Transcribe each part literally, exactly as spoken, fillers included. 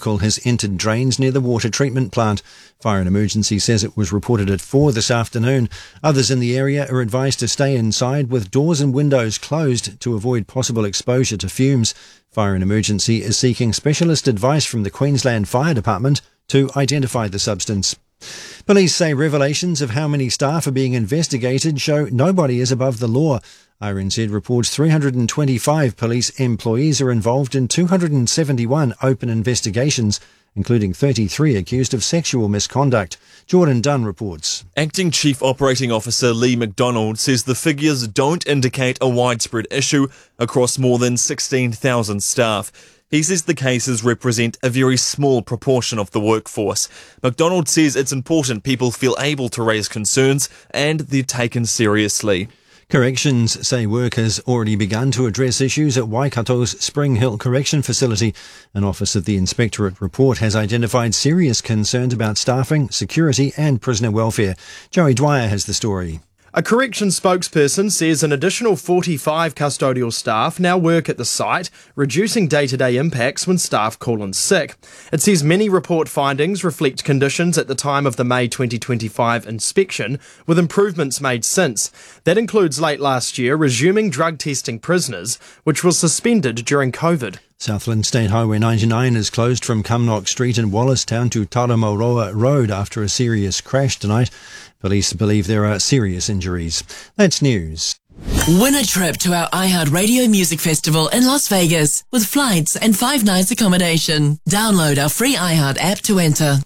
chemical has entered drains near the water treatment plant. Fire and Emergency says it was reported at four this afternoon. Others in the area are advised to stay inside with doors and windows closed to avoid possible exposure to fumes. Fire and Emergency is seeking specialist advice from the Queensland Fire Department to identify the substance. Police say revelations of how many staff are being investigated show nobody is above the law. R N Z reports three hundred twenty-five police employees are involved in two hundred seventy-one open investigations, including thirty-three accused of sexual misconduct. Jordan Dunn reports. Acting Chief Operating Officer Lee McDonald says the figures don't indicate a widespread issue across more than sixteen thousand staff. He says the cases represent a very small proportion of the workforce. McDonald says it's important people feel able to raise concerns and they're taken seriously. Corrections say work has already begun to address issues at Waikato's Spring Hill Correction Facility. An Office of the Inspectorate report has identified serious concerns about staffing, security and prisoner welfare. Joey Dwyer has the story. A corrections spokesperson says an additional forty-five custodial staff now work at the site, reducing day-to-day impacts when staff call in sick. It says many report findings reflect conditions at the time of the May twenty twenty-five inspection, with improvements made since. That includes late last year resuming drug testing prisoners, which was suspended during COVID. Southland State Highway ninety-nine is closed from Cumnock Street in Wallacestown to Taramoroa Road after a serious crash tonight. Police believe there are serious injuries. That's news. Win a trip to our iHeartRadio Music Festival in Las Vegas with flights and five nights accommodation. Download our free iHeart app to enter.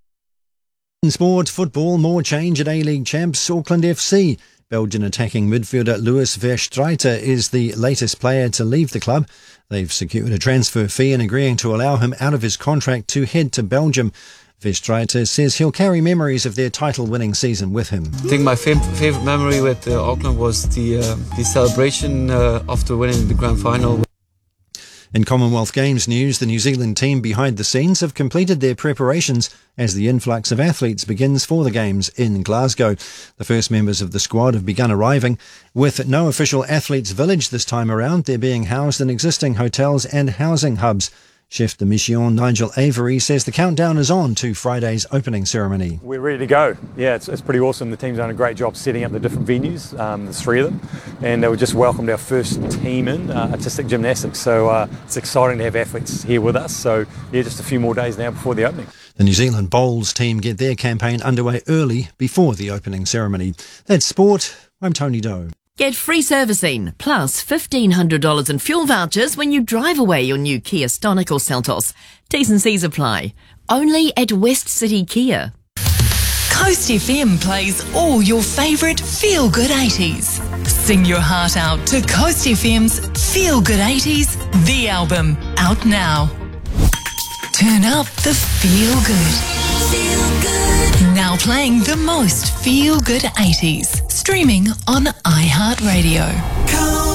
In sport, football, more change at A-League champs Auckland F C. Belgian attacking midfielder Louis Verstraete is the latest player to leave the club. They've secured a transfer fee and agreeing to allow him out of his contract to head to Belgium. Verstraete says he'll carry memories of their title-winning season with him. I think my fav- favourite memory with uh, Auckland was the uh, the celebration uh, after winning the grand final. In Commonwealth Games news, the New Zealand team behind the scenes have completed their preparations as the influx of athletes begins for the Games in Glasgow. The first members of the squad have begun arriving. With no official athletes' village this time around, they're being housed in existing hotels and housing hubs. Chef de mission Nigel Avery says the countdown is on to Friday's opening ceremony. We're ready to go. Yeah, it's, it's pretty awesome. The team's done a great job setting up the different venues. Um, there's three of them. And we just welcomed our first team in, uh, artistic gymnastics. So uh, it's exciting to have athletes here with us. So yeah, just a few more days now before the opening. The New Zealand Bowls team get their campaign underway early before the opening ceremony. That's sport. I'm Tony Doe. Get free servicing, plus fifteen hundred dollars in fuel vouchers when you drive away your new Kia Stonic or Seltos. T's and C's apply. Only at West City Kia. Coast F M plays all your favourite feel-good eighties. Sing your heart out to Coast F M's Feel Good eighties, the album, out now. Turn up the feel good. Feel good. Now playing the most feel good eighties. Streaming on iHeartRadio.